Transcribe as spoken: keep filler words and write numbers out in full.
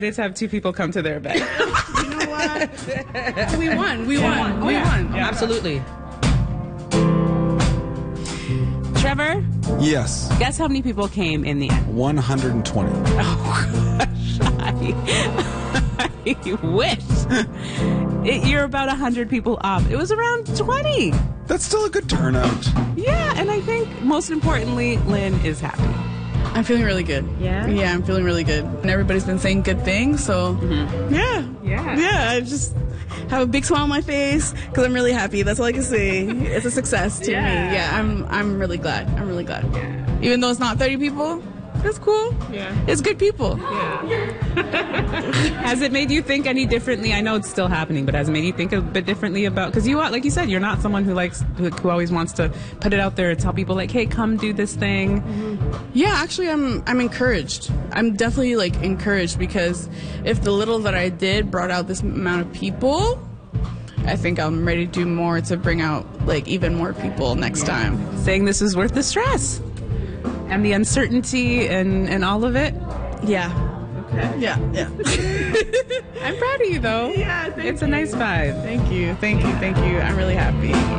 Just have two people come to their event. You know what? We won. We Yeah. won. Oh, we yeah. won. Yeah. Absolutely. Trevor, Yes, guess how many people came in the end? one hundred twenty. Oh, gosh. I, I wish. It, you're about one hundred people up. It was around twenty. That's still a good turnout. Yeah, and I think most importantly, Lynn is happy. I'm feeling really good. Yeah? Yeah, I'm feeling really good. And everybody's been saying good things, so yeah. Yeah. Yeah, I just have a big smile on my face because I'm really happy. That's all I can say. It's a success to Yeah. me. Yeah, I'm I'm really glad. I'm really glad. Yeah. Even though it's not thirty people, it's cool. Yeah. It's good people. Has it made you think any differently? I know it's still happening, but has it made you think a bit differently about, because you are, like you said, you're not someone who likes, who, who always wants to put it out there and tell people like, hey, come do this thing. Yeah, actually, I'm I'm encouraged. I'm definitely like encouraged because if the little that I did brought out this amount of people, I think I'm ready to do more to bring out like even more people next time. Saying this is worth the stress and the uncertainty and, and all of it. Yeah. Okay. Yeah. Yeah. I'm proud of you, though. Yeah, thank It's a you. nice vibe. Thank you. Thank you. Thank you. I'm really happy.